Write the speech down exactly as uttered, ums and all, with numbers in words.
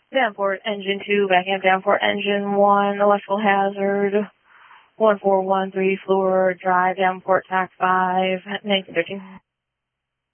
Davenport engine two, backing up Davenport engine one, electrical hazard, one four one three, Fluor Drive, Davenport, T A C five, nineteen thirteen.